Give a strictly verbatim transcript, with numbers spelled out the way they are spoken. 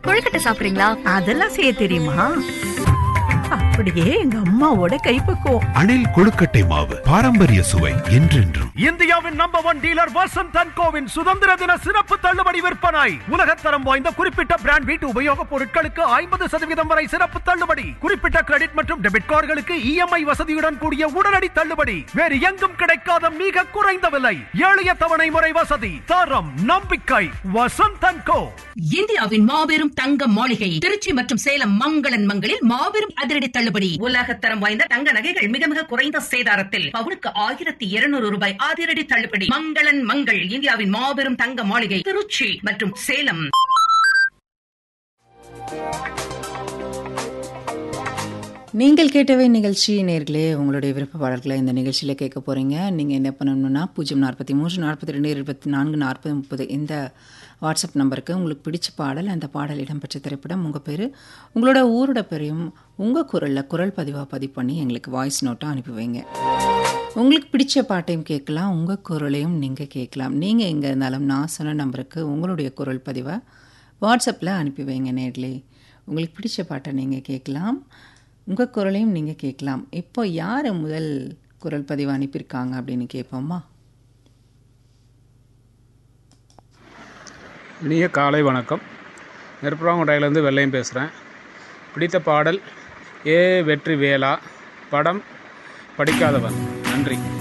கொழுக்கட்டை சாப்பிடுறீங்களா? அதெல்லாம் செய்ய தெரியுமா? அப்படியே எங்க அம்மாவோட கைப்பக்குவம். அணில் கொழுக்கட்டை மாவு, பாரம்பரிய சுவை என்றென்றும். இந்தியாவின் number one dealer Vasanth and CoWIN சுதந்திர தின சிறப்பு தள்ளுபடி விற்பனை. உலகத்தரம் வாய்ந்த குறிப்பிட்ட பிராண்ட் வீட்டு உபயோகப் பொருட்களுக்கு ஐம்பது சதவீதம் வரை சிறப்பு தள்ளுபடி. குறிப்பிட்ட கிரெடிட் மற்றும் டெபிட் கார்டுகளுக்கு இஎம்ஐ வசதியுடன் கூடிய உடனடி தள்ளுபடி. வேறு எங்கும் கிடைக்காத மிக குறைந்த விலை, எளிய தவணை முறை வசதி, தரம், நம்பிக்கை. வசந்த் அண்ட் கோ. இந்தியாவின் மாபெரும் தங்க மாளிகை திருச்சி மற்றும் சேலம் மங்களன் மங்களில் மாபெரும் அதிரடி தள்ளுபடி. உலகத்தரம் வாய்ந்த தங்க நகைகள் மிக மிக குறைந்த சேதாரத்தில் பவுனுக்கு ஆயிரத்தி இருநூறு ரூபாய் அதிரடி தள்ளுபடி. மங்களன் மங்கள், இந்தியாவின் மாபெரும் தங்க மாளிகை, திருச்சி மற்றும் சேலம். நீங்கள் கேட்டவை நிகழ்ச்சி நேர்களே, உங்களுடைய விருப்ப பாடல்களை இந்த நிகழ்ச்சியில் கேட்க போகிறீங்க. நீங்கள் என்ன பண்ணணும்னா பூஜ்ஜியம் நாற்பத்தி மூன்று நாற்பத்தி ரெண்டு இருபத்தி நான்கு நாற்பது முப்பது இந்த வாட்ஸ்அப் நம்பருக்கு உங்களுக்கு பிடிச்ச பாடல், அந்த பாடல் இடம்பெற்ற திரைப்படம், உங்கள் பேர், உங்களோட ஊரோட பேரையும் உங்கள் குரலில் குரல் பதிவாக பதிவு பண்ணி எங்களுக்கு வாய்ஸ் நோட்டாக அனுப்பி வைங்க. உங்களுக்கு பிடிச்ச பாட்டையும் கேட்கலாம், உங்கள் குரலையும் நீங்கள் கேட்கலாம். நீங்கள் எங்கே இருந்தாலும் நான் சொன்ன நம்பருக்கு உங்களுடைய குரல் பதிவை வாட்ஸ்அப்பில் அனுப்பி வைங்க நேர்களே. உங்களுக்கு பிடிச்ச பாட்டை நீங்கள் கேட்கலாம், உங்கள் குரலையும் நீங்கள் கேட்கலாம். இப்போ யார் முதல் குரல் பதிவு அனுப்பியிருக்காங்க அப்படின்னு கேட்போமா? இனிய காலை வணக்கம். நெருப்புறாங்குடையிலேருந்து வெள்ளையும் பேசுகிறேன். பிடித்த பாடல் ஏ வெற்றி வேளா, படம் படிக்காதவன். நன்றி.